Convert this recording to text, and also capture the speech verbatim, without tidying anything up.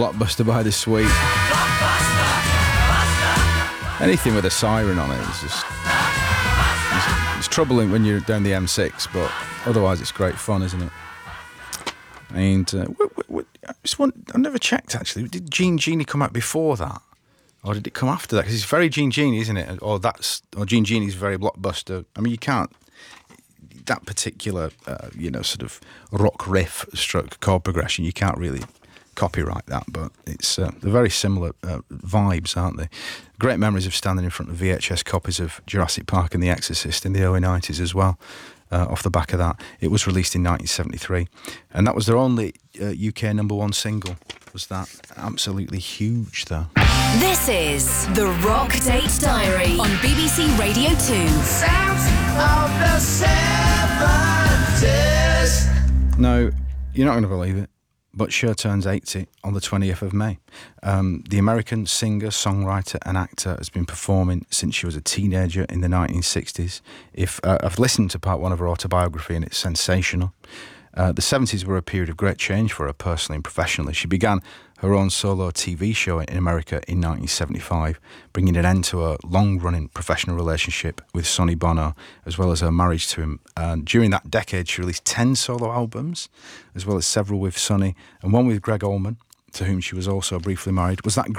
Blockbuster by The Sweet. Anything with a siren on it is just... It's, it's troubling when you're down the M six, but otherwise it's great fun, isn't it? And uh, what, what, what, I just want, I've never checked, actually. Did Gene Genie come out before that? Or did it come after that? Because it's very Gene Genie, isn't it? Or that's or Gene Genie's very Blockbuster. I mean, you can't... That particular, uh, you know, sort of rock riff stroke chord progression, you can't really copyright that, but it's uh, they're very similar uh, vibes, aren't they? Great memories of standing in front of V H S copies of Jurassic Park and The Exorcist in the early nineties as well. Uh, off the back of that, it was released in nineteen seventy-three, and that was their only uh, U K number one single. Was that absolutely huge, though? This is the Rock Date Diary on B B C Radio two. Sounds of the seventies. No, you're not going to believe it, but Cher turns eighty on the twentieth of May. Um, the American singer, songwriter and actor has been performing since she was a teenager in the nineteen sixties. If uh, I've listened to part one of her autobiography and it's sensational. Uh, the seventies were a period of great change for her personally and professionally. She began her own solo T V show in America in nineteen seventy-five, bringing an end to her long-running professional relationship with Sonny Bono, as well as her marriage to him. And during that decade, she released ten solo albums, as well as several with Sonny, and one with Greg Allman, to whom she was also briefly married. Was that